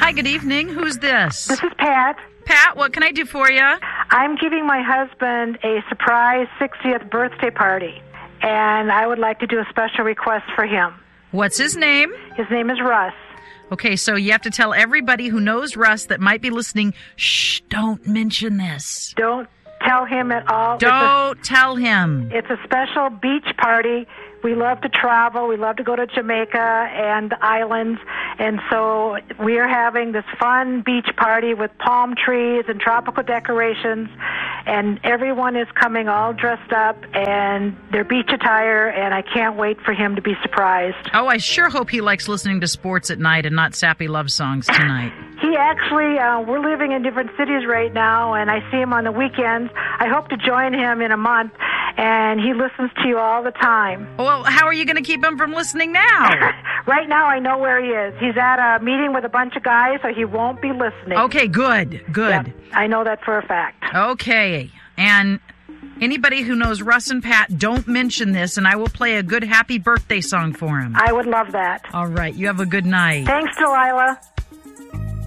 Hi, good evening. Who's this? This is Pat. Pat, what can I do for you? I'm giving my husband a surprise 60th birthday party, and I would like to do a special request for him. What's his name? His name is Russ. Okay, so you have to tell everybody who knows Russ that might be listening, shh, don't mention this. Don't tell him at all. Don't tell him. It's a special beach party. We love to travel. We love to go to Jamaica and the islands. And so we are having this fun beach party with palm trees and tropical decorations. And everyone is coming all dressed up and their beach attire. And I can't wait for him to be surprised. Oh, I sure hope he likes listening to sports at night and not sappy love songs tonight. He actually, we're living in different cities right now, and I see him on the weekends. I hope to join him in a month, and he listens to you all the time. Well, how are you going to keep him from listening now? Right now, I know where he is. He's at a meeting with a bunch of guys, so he won't be listening. Okay, good. Yep, I know that for a fact. Okay, and anybody who knows Russ and Pat, don't mention this, and I will play a good happy birthday song for him. I would love that. All right, you have a good night. Thanks, Delilah.